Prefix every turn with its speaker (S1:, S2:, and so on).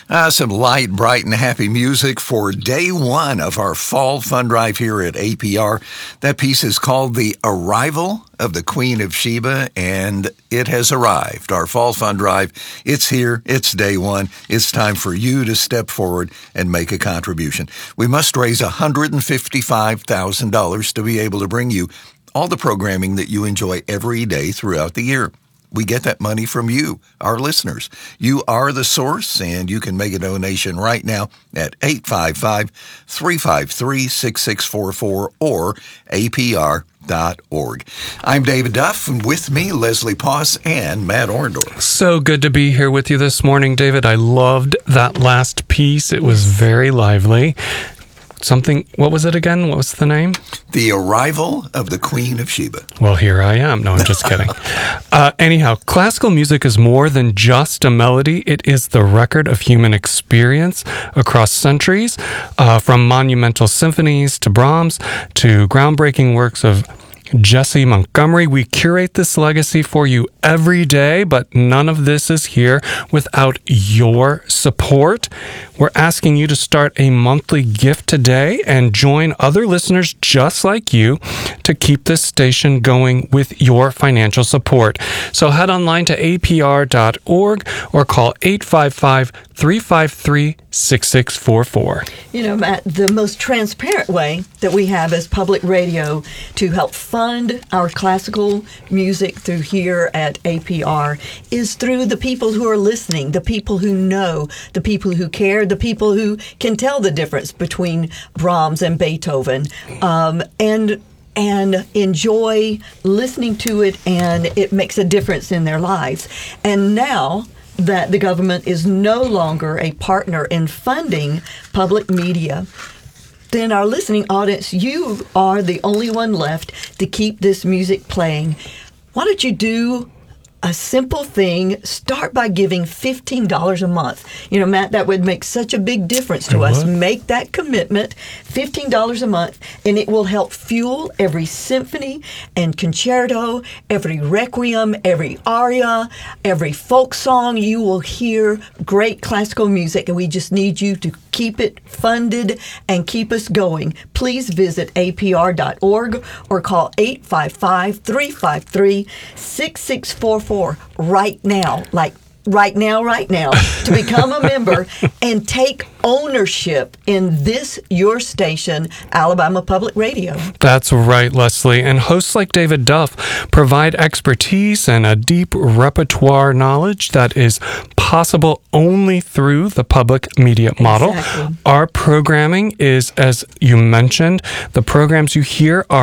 S1: Some light, bright, and happy music for day one of our fall fund drive here at APR. That piece is called The Arrival of the Queen of Sheba, and it has arrived. Our fall fund drive, it's here. It's day one. It's time for you to step forward and make a contribution. We must raise $155,000 to be able to bring you all the programming that you enjoy every day throughout the year. We get that money from you, our listeners. You are the source, and you can make a donation right now at 855-353-6644 or apr.org. I'm David Duff, and with me, Leslie Poss and Matt Orndorff.
S2: So good to be here with you this morning, David. I loved that last piece. It was very lively. What was it again? What was the name?
S1: The Arrival of the Queen of Sheba.
S2: Well, here I am. No, I'm just kidding. Anyhow, classical music is more than just a melody. It is the record of human experience across centuries, from monumental symphonies to Brahms to groundbreaking works of Jessie Montgomery. We curate this legacy for you every day, but none of this is here without your support. We're asking you to start a monthly gift today and join other listeners just like you to keep this station going with your financial support. So head online to apr.org or call 855-353-6644.
S3: You know, Matt, the most transparent way that we have as public radio to help fund our classical music through here at APR is through the people who are listening, the people who know, the people who care, the people who can tell the difference between Brahms and Beethoven, and enjoy listening to it, and it makes a difference in their lives. And now that the government is no longer a partner in funding public media, then our listening audience, you are the only one left to keep this music playing. Why don't you do a simple thing? Start by giving $15 a month. You know, Matt, that would make such a big difference to us. Make that commitment, $15 a month, and it will help fuel every symphony and concerto, every requiem, every aria, every folk song. You will hear great classical music, and we just need you to keep it funded and keep us going. Please visit apr.org or call 855-353-6644 right now, right now, to become a member and take ownership in this, your station, Alabama Public Radio.
S2: That's right, Leslie. And hosts like David Duff provide expertise and a deep repertoire knowledge that is possible only through the public media model.
S3: Exactly.
S2: Our programming is, as you mentioned, the programs you hear are